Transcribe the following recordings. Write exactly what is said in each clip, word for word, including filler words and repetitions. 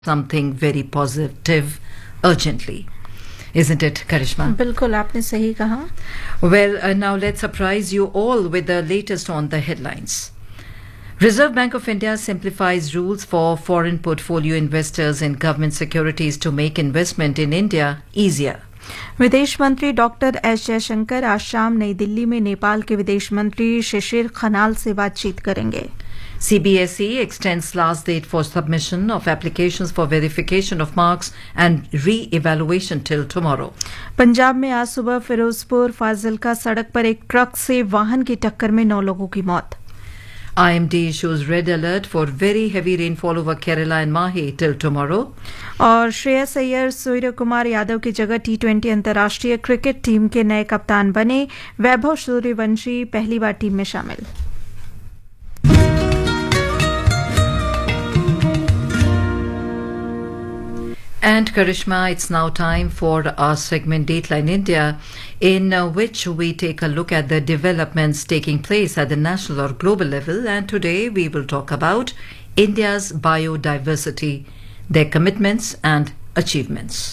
something very positive urgently. Isn't it, Karishma? बिल्कुल आपने सही कहा. Well, uh, now let's surprise you all with the latest on the headlines. Reserve Bank of India simplifies rules for foreign portfolio investors in government securities to make investment in India easier. विदेश मंत्री doctor S Jaishankar आज शाम नई दिल्ली में नेपाल के विदेश मंत्री शिशिर खनाल से बातचीत करेंगे. C B S E extends last date for submission of applications for verification of marks and re-evaluation till tomorrow. Punjab में आज सुबह फिरोजपुर फाजिलका सड़क पर एक ट्रक से वाहन की टक्कर में नौ लोगों की मौत. I M D issues red alert for very heavy rainfall over Kerala and Mahe till tomorrow. और श्रेयस अय्यर सूर्य कुमार यादव की जगह टी ट्वेंटी अंतर्राष्ट्रीय क्रिकेट टीम के नए कप्तान बने. वैभव सूर्यवंशी पहली बार टीम में शामिल. And Karishma, it's now time for our segment Dateline India, in uh, which we take a look at the developments taking place at the national or global level. And today we will talk about India's biodiversity, their commitments and achievements.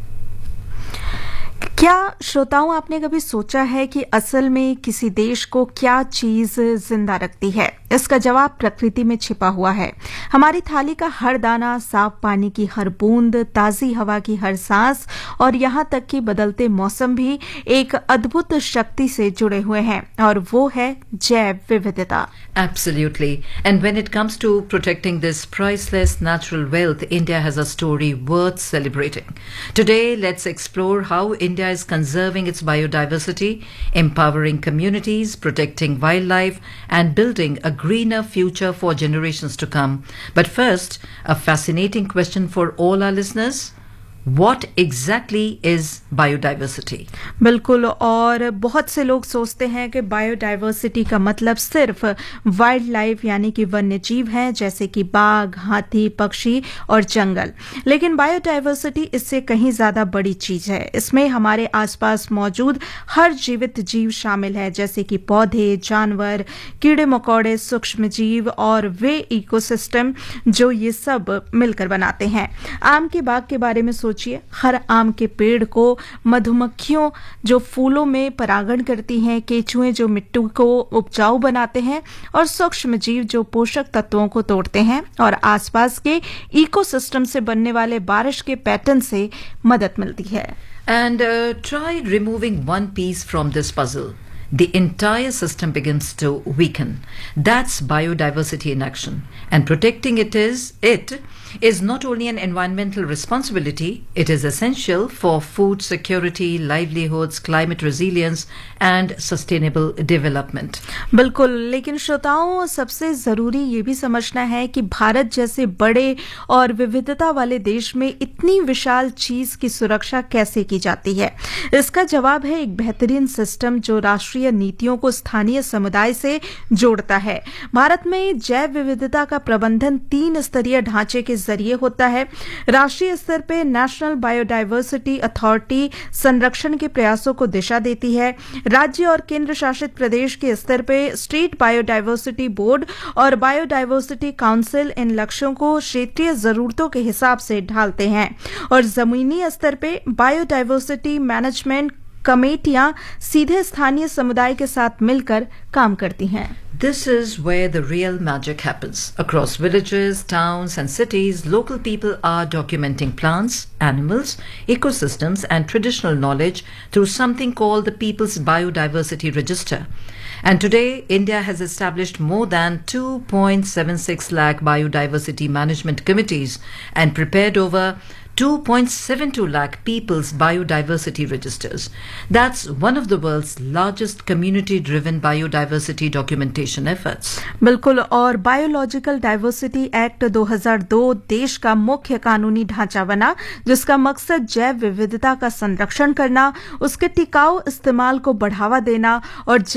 क्या श्रोताओं आपने कभी सोचा है कि असल में किसी देश को क्या चीज जिंदा रखती है? इसका जवाब प्रकृति में छिपा हुआ है. हमारी थाली का हर दाना, साफ पानी की हर बूंद, ताजी हवा की हर सांस और यहाँ तक कि बदलते मौसम भी एक अद्भुत शक्ति से जुड़े हुए हैं और वो है जैव विविधता. Absolutely. And when it comes to protecting this priceless natural wealth, India has a story worth celebrating. Today, let's explore how India is conserving its biodiversity, empowering communities, protecting wildlife, and building a greener future for generations to come. But first, a fascinating question for all our listeners. What exactly is biodiversity? बिल्कुल. और बहुत से लोग सोचते हैं कि biodiversity का मतलब सिर्फ वाइल्ड लाइफ यानी कि वन्य जीव हैं, जैसे कि बाघ, हाथी, पक्षी और जंगल. लेकिन बायोडाइवर्सिटी इससे कहीं ज्यादा बड़ी चीज है. इसमें हमारे आसपास मौजूद हर जीवित जीव शामिल है, जैसे कि पौधे, जानवर, कीड़े मकोड़े, सूक्ष्म जीव और वे इकोसिस्टम जो ये सब मिलकर बनाते हैं. आम के बाग के बारे में सोचिए. हर आम के पेड़ को मधुमक्खियों जो फूलों में परागण करती हैं, केचुए जो मिट्टी को उपजाऊ बनाते हैं और सूक्ष्म जीव जो पोषक तत्वों को तोड़ते हैं और आसपास के इकोसिस्टम से बनने वाले बारिश के पैटर्न से मदद मिलती है. And uh, try removing one piece from this puzzle. The entire system begins to weaken. That's biodiversity in action. And protecting it is, it is not only an environmental responsibility, it is essential for food security, livelihoods, climate resilience and sustainable development. बिल्कुल. लेकिन श्रोताओं, सबसे जरूरी ये भी समझना है कि भारत जैसे बड़े और विविधता वाले देश में इतनी विशाल चीज की सुरक्षा कैसे की जाती है. इसका जवाब है एक बेहतरीन सिस्टम जो राष्ट्रीय नीतियों को स्थानीय समुदाय से जोड़ता है. भारत में जैव विविधता का प्रबंधन तीन स्तरीय ढांचे के जरिए होता है. राष्ट्रीय स्तर पर नेशनल बायोडाइवर्सिटी अथॉरिटी संरक्षण के प्रयासों को दिशा देती है. राज्य और केंद्र शासित प्रदेश के स्तर पर स्टेट बायोडाइवर्सिटी बोर्ड और बायोडाइवर्सिटी काउंसिल इन लक्ष्यों को क्षेत्रीय जरूरतों के हिसाब से ढालते हैं और जमीनी स्तर पर बायोडाइवर्सिटी मैनेजमेंट कमेटियां सीधे स्थानीय समुदाय के साथ मिलकर काम करती हैं. This is where the real magic happens. Across villages, towns and cities, local people are documenting plants, animals, ecosystems and traditional knowledge through something called the People's Biodiversity Register. And today, India has established more than two point seven six lakh biodiversity management committees and prepared over two point seven two lakh people's biodiversity registers. That's one of the world's largest community-driven biodiversity documentation efforts. बिल्कुल. और biological diversity act दो हज़ार दो देश का मुख्य कानूनी ढांचा बना, जिसका मकसद जैव विविधता का संरक्षण करना, उसके टिकाऊ इस्तेमाल को बढ़ावा देना और जैविक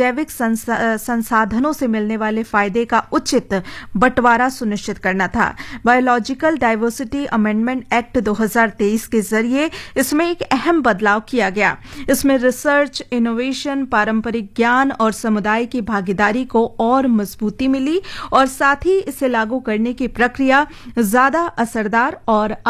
संसाधनों से मिलने वाले फायदे का उचित बंटवारा सुनिश्चित करना था। बायोलॉजिकल डाइवर्सिटी अमेंडमेंट एक्ट दो हज़ार तेईस के जरिए इसमें एक अहम बदलाव किया गया। इसमें रिसर्च, इनोवेशन, पारंपरिक ज्ञान और समुदाय की भागीदारी को और मजबूती मिली और साथ ही इसे लागू करने की प्रक्रिया ज्यादा असरदार और